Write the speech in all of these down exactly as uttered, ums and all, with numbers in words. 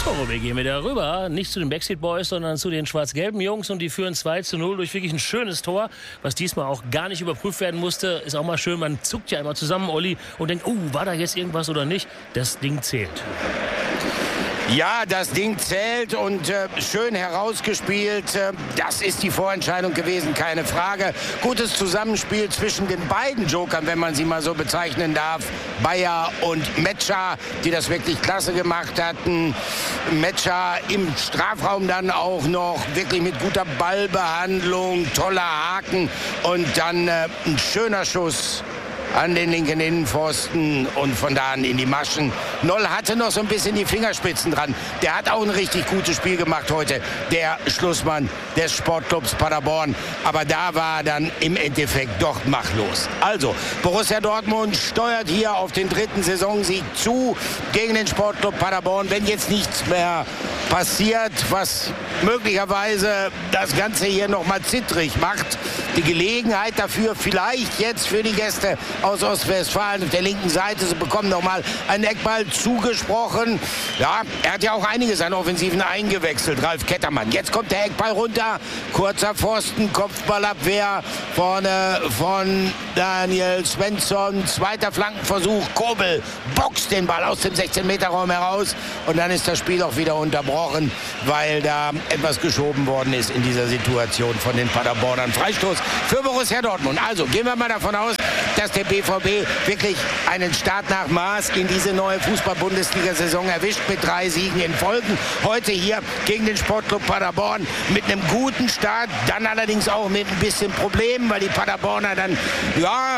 So, wir gehen wieder rüber, nicht zu den Backstreet Boys, sondern zu den schwarz-gelben Jungs, und die führen zwei zu null durch wirklich ein schönes Tor, was diesmal auch gar nicht überprüft werden musste. Ist auch mal schön, man zuckt ja immer zusammen, Olli, und denkt, oh, war da jetzt irgendwas oder nicht? Das Ding zählt. Ja, das Ding zählt und äh, schön herausgespielt. Äh, das ist die Vorentscheidung gewesen, keine Frage. Gutes Zusammenspiel zwischen den beiden Jokern, wenn man sie mal so bezeichnen darf. Bayer und Metscher, die das wirklich klasse gemacht hatten. Metscher im Strafraum dann auch noch wirklich mit guter Ballbehandlung, toller Haken und dann äh, ein schöner Schuss an den linken Innenpfosten und von da an in die Maschen. Noll hatte noch so ein bisschen die Fingerspitzen dran. Der hat auch ein richtig gutes Spiel gemacht heute, der Schlussmann des Sportclubs Paderborn. Aber da war dann im Endeffekt doch machtlos. Also, Borussia Dortmund steuert hier auf den dritten Saisonsieg zu gegen den Sportclub Paderborn. Wenn jetzt nichts mehr passiert, was möglicherweise das Ganze hier noch mal zittrig macht. Die Gelegenheit dafür vielleicht jetzt für die Gäste aus Ostwestfalen auf der linken Seite. Sie bekommen noch mal einen Eckball zugesprochen. Ja, er hat ja auch einiges an Offensiven eingewechselt, Ralf Kettermann. Jetzt kommt der Eckball runter. Kurzer Pfosten, Kopfballabwehr vorne von Daniel Svensson. Zweiter Flankenversuch. Kobel boxt den Ball aus dem sechzehn Meter Raum heraus. Und dann ist das Spiel auch wieder unterbrochen, weil da etwas geschoben worden ist in dieser Situation von den Paderbornern. Freistoß für Borussia Dortmund. Also gehen wir mal davon aus, dass der B V B wirklich einen Start nach Maß in diese neue Fußball-Bundesliga-Saison erwischt mit drei Siegen in Folgen. Heute hier gegen den Sportclub Paderborn mit einem guten Start, dann allerdings auch mit ein bisschen Problemen, weil die Paderborner dann, ja,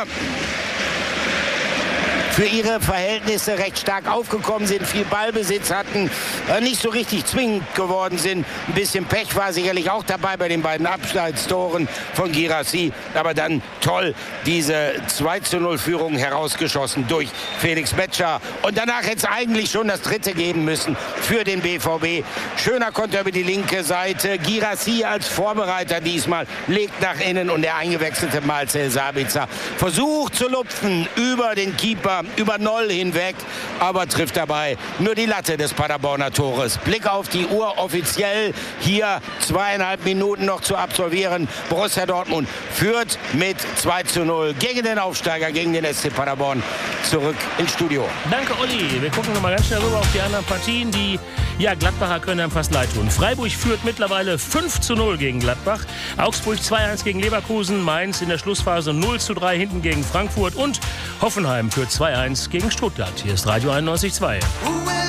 für ihre Verhältnisse recht stark aufgekommen sind, viel Ballbesitz hatten, äh, nicht so richtig zwingend geworden sind. Ein bisschen Pech war sicherlich auch dabei bei den beiden Abseitstoren von Guirassy. Aber dann toll diese zwei zu null Führung herausgeschossen durch Felix Metscher. Und danach hätte es eigentlich schon das dritte geben müssen für den B V B. Schöner Konter über die linke Seite. Guirassy als Vorbereiter diesmal legt nach innen und der eingewechselte Marcel Sabitzer versucht zu lupfen über den Keeper, über Noll hinweg, aber trifft dabei nur die Latte des Paderborner Tores. Blick auf die Uhr, offiziell hier zweieinhalb Minuten noch zu absolvieren. Borussia Dortmund führt mit zwei zu null gegen den Aufsteiger, gegen den S C Paderborn. Zurück ins Studio. Danke, Olli. Wir gucken noch mal ganz schnell rüber auf die anderen Partien. Die ja, Gladbacher können einem fast leid tun. Freiburg führt mittlerweile fünf zu null gegen Gladbach. Augsburg zwei eins gegen Leverkusen. Mainz in der Schlussphase null zu drei hinten gegen Frankfurt. Und Hoffenheim führt zwei eins gegen Stuttgart. Hier ist Radio einundneunzig Komma zwei.